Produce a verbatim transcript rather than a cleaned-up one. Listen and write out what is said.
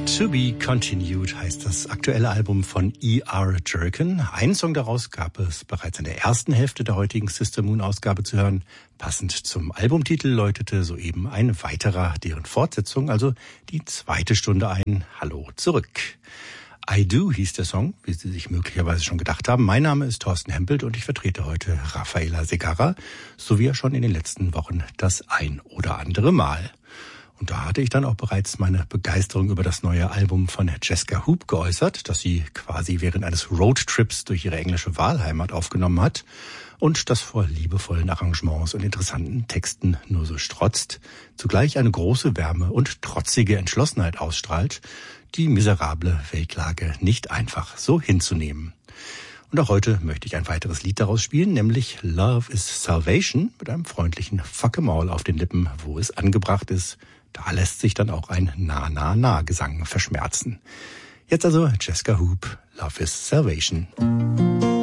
To Be Continued heißt das aktuelle Album von E R Jerkin. Einen Song daraus gab es bereits in der ersten Hälfte der heutigen Sister Moon Ausgabe zu hören. Passend zum Albumtitel läutete soeben ein weiterer, deren Fortsetzung, also die zweite Stunde ein. Hallo zurück. I Do hieß der Song, wie Sie sich möglicherweise schon gedacht haben. Mein Name ist Thorsten Hempelt und ich vertrete heute Rafaela Segarra, so wie ja schon in den letzten Wochen das ein oder andere Mal. Und da hatte ich dann auch bereits meine Begeisterung über das neue Album von Jessica Hoop geäußert, das sie quasi während eines Roadtrips durch ihre englische Wahlheimat aufgenommen hat und das vor liebevollen Arrangements und interessanten Texten nur so strotzt, zugleich eine große Wärme und trotzige Entschlossenheit ausstrahlt, die miserable Weltlage nicht einfach so hinzunehmen. Und auch heute möchte ich ein weiteres Lied daraus spielen, nämlich Love is Salvation mit einem freundlichen Fuck 'em all auf den Lippen, wo es angebracht ist. Da lässt sich dann auch ein Na-Na-Na-Gesang verschmerzen. Jetzt also Jessica Hoop, Love is Salvation.